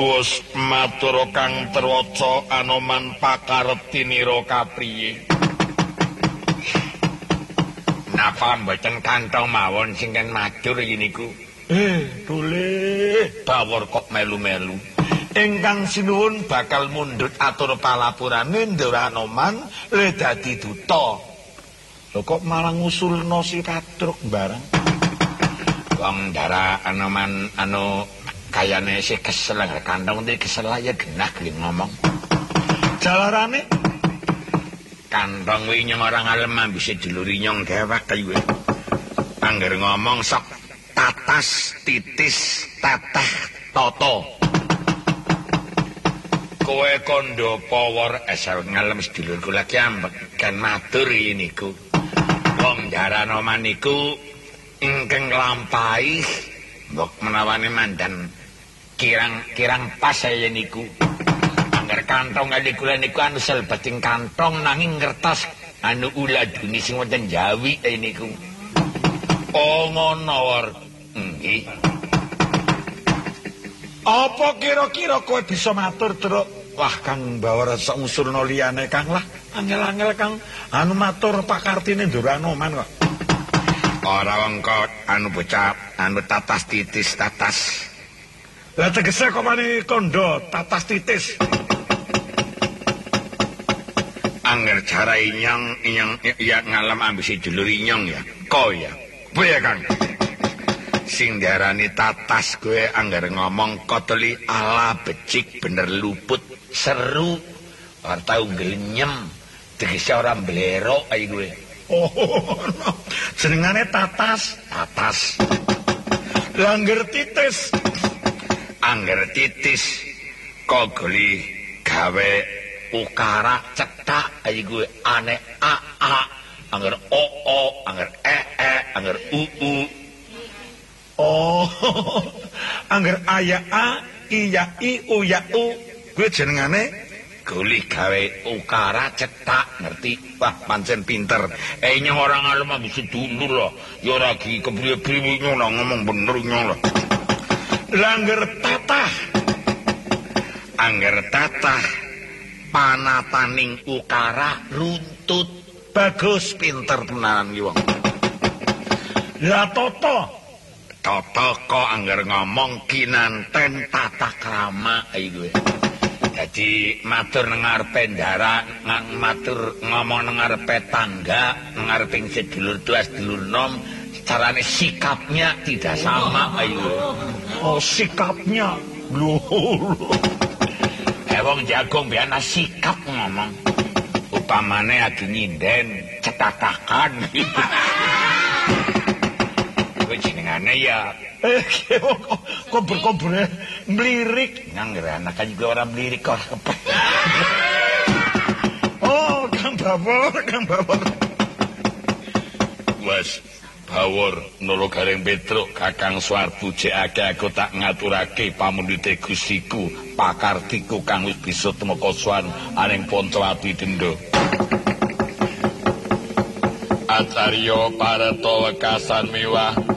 Wus matur Kang Terwaca Anoman pakaretinira kapriye. Napa mboten kantong mawon sing kan matur iki niku? Tule Bawor kok melu-melu. ingkang sinuwun bakal mundhut atur palapurane Ndara Anoman le dadi duta. Lho kok malah ngusulno si Padruk barang. Wong Ndara Anoman kayane sih kesel kantong iki kesel ya genah gelem ngomong. Jalarane Kantong kuwi nyong ora ngalem ambise duluri nyong dewek kuwi. Angger ngomong sok tatas titis tatah toto. Kowe kondo pawor asal ngalem sedulurku lagi ambek kan matur niku. Wong Ndara Anoman niku ingkang nglampahi mbok menawane mandan kirang pas saya niku. Angger kantong kali kula niku anu selbeting kantong nanging ngertos anu uladuni sing wonten Jawi niku. Oh ngono wor. Nggih. apa kira-kira kowe bisa matur Truk? Wah Kang Bawor sok ngusulno liyane Kang lah. Angel-angel Kang anu matur pakartine Ndara Anoman kok. Ora wengko anu bocah anu tatas titis tatas. Lah tegese kok mani kondo tatas titis. Angger cara inyong ya ngalam ambisi dulur inyong ya. Ko ya. Piye Kang? Sing diarani tatas gue angger ngomong koteli ala becik bener luput seru. Ora tau glenyem. Tegese ora mblero ae gue. Oh, no. Jenengane tatas. Langger titis. Angger titis kok goli gawe ukara cetak ae gue ane a angger o angger e angger u. Oh. Angger aya a iya i u ya u kuwi jenengane goli gawe ukara cetak ngerti. Wah pancen pinter. Nyong orang alim ambisi dulur loh. Ya ora gi kepriye-priye nyong lah ngomong bener nyong lah. langger tatah. Angger tatah panataning ukara runtut. Bagus Pinter tenanan iki wong. Lah toto. Toto kok angger ngomong kinanten tata krama iki. Jadi matur nang ngarepe Ndara, matur ngomong nang ngarepe tangga, nang ngarepe sedulur tuas sedulur nom, carane sikapnya tidak sama ayo. Oh sikapnya. Loh. Wong jagung biasa sikap ngomong. Upamane agi nyinden cetatakan. Kuwi jenengane ya kok berkobre melirik. Nang anak kan juga orang melirik kok kepek. Oh, Kang Bawor. Wes Bawor nolo gareng Petruk Kakang Swardu jekake aku tak ngaturake pamundhute Gustiku pakartiku kang wis bisa temeka swan aning Pancawati Dendha. Acarya parata wekasan miwah